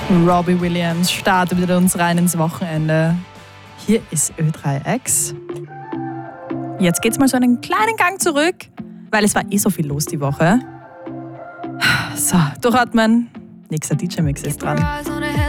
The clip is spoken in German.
Robbie Williams startet mit uns rein ins Wochenende. Hier ist Ö3X. Jetzt geht's mal so einen kleinen Gang zurück, weil es war so viel los die Woche. So, durchatmen. Nächster DJ-Mix ist dran.